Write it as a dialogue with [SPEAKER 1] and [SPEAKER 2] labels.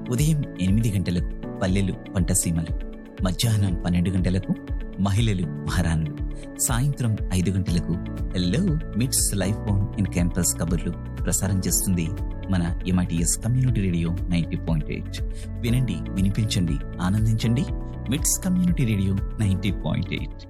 [SPEAKER 1] ఉదయం 8 గంటలకు పల్లెలు పంటసీమలు, మధ్యాహ్నం 12 గంటలకు మహిళలు మహారాణులు, సాయంత్రం 5 గంటలకు హెల్లో మిట్స్ లైఫ్ ఆన్ ఇన్ క్యాంపస్ కబుర్లు ప్రసారం చేస్తుంది మన MITS కమ్యూనిటీ రేడియో 90.8. వినండి, వినిపించండి, ఆనందించండి. మిట్స్ కమ్యూనిటీ రేడియో 90.8.